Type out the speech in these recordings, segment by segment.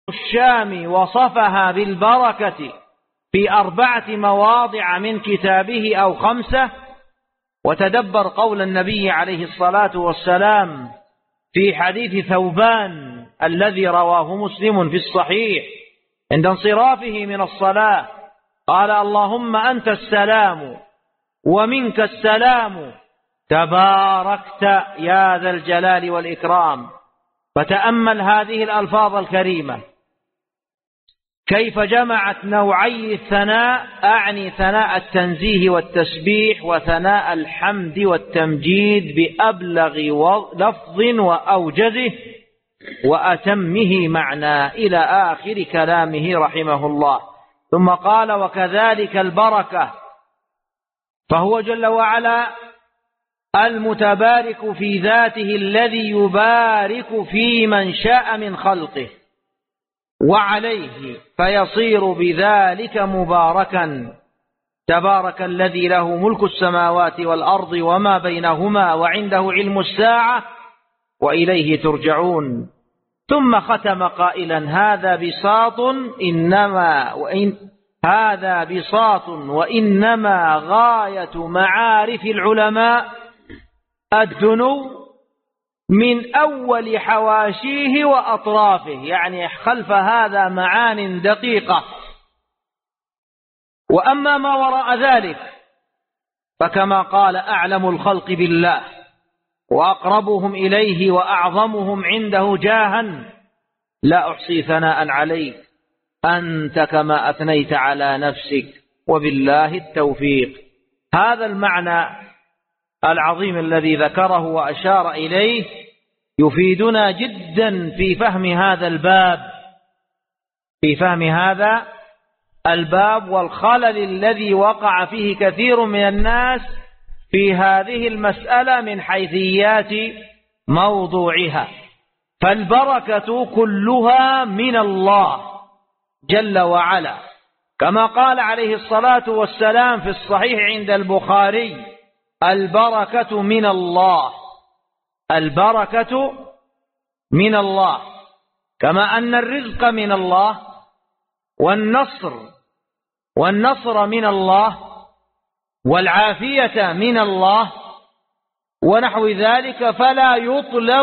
الشام وصفها بالبركة في 4 مواضع من كتابه أو 5. وتدبر قول النبي عليه الصلاة والسلام في حديث ثوبان الذي رواه مسلم في الصحيح عند انصرافه من الصلاة، قال: اللهم أنت السلام ومنك السلام تباركت يا ذا الجلال والإكرام. فتأمل هذه الألفاظ الكريمة كيف جمعت نوعي الثناء، أعني ثناء التنزيه والتسبيح وثناء الحمد والتمجيد بأبلغ لفظ وأوجزه وأتمه معنى إلى آخر كلامه رحمه الله. ثم قال: وكذلك البركة، فهو جل وعلا المتبارك في ذاته الذي يبارك في من شاء من خلقه وعليه فيصير بذلك مباركا. تبارك الذي له ملك السماوات والأرض وما بينهما وعنده علم الساعة وإليه ترجعون. ثم ختم قائلا: هذا بساط وإنما غاية معارف العلماء الدنو من أول حواشيه وأطرافه، يعني خلف هذا معان دقيقة. وأما ما وراء ذلك فكما قال: أعلم الخلق بالله وأقربهم إليه وأعظمهم عنده جاها لا أحصي ثناء عليك أنت كما أثنيت على نفسك وبالله التوفيق. هذا المعنى العظيم الذي ذكره وأشار إليه يفيدنا جدا في فهم هذا الباب والخلل الذي وقع فيه كثير من الناس في هذه المسألة من حيثيات موضوعها. فالبركة كلها من الله جل وعلا، كما قال عليه الصلاة والسلام في الصحيح عند البخاري: البركة من الله، البركة من الله، كما أن الرزق من الله والنصر من الله والعافية من الله ونحو ذلك، فلا يطلب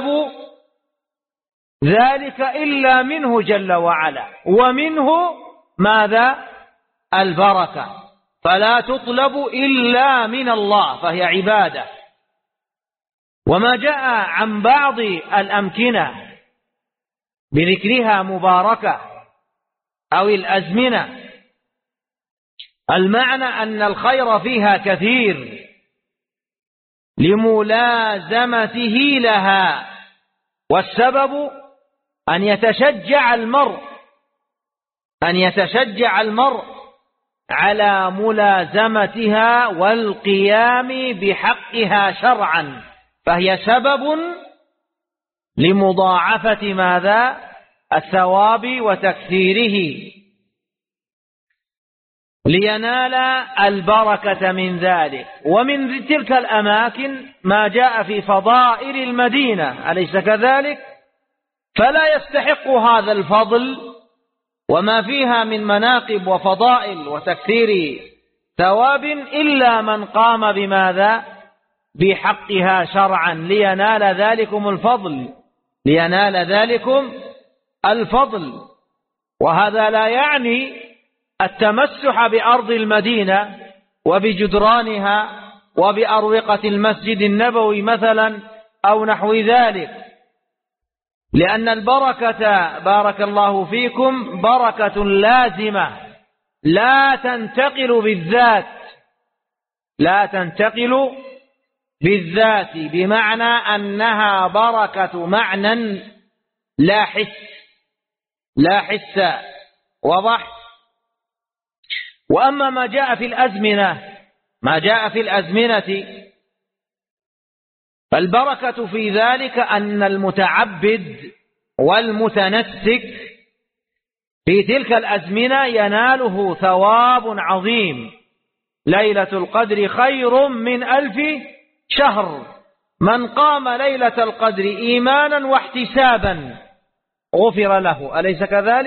ذلك إلا منه جل وعلا، ومنه ماذا؟ البركة، فلا تطلب إلا من الله، فهي عبادة. وما جاء عن بعض الأمكنة بذكرها مباركة أو الأزمنة، المعنى أن الخير فيها كثير لملازمته لها، والسبب أن يتشجع المرء على ملازمتها والقيام بحقها شرعا، فهي سبب لمضاعفة ماذا؟ الثواب وتكثيره، لينال البركة من ذلك. ومن تلك الأماكن ما جاء في فضائل المدينة، أليس كذلك؟ فلا يستحق هذا الفضل وما فيها من مناقب وفضائل وتكثير ثواب إلا من قام بماذا؟ بحقها شرعا، لينال ذلكم الفضل. وهذا لا يعني التمسح بأرض المدينة وبجدرانها وبأروقة المسجد النبوي مثلا أو نحو ذلك، لأن البركة بارك الله فيكم بركة لازمة لا تنتقل بالذات، بمعنى أنها بركة معنى لا حس. وضح. وأما ما جاء في الأزمنة فالبركة في ذلك أن المتعبد والمتنسك في تلك الأزمنة يناله ثواب عظيم. ليلة القدر خير من 1000 شهر، من قام ليلة القدر إيمانا واحتسابا غفر له، أليس كذلك؟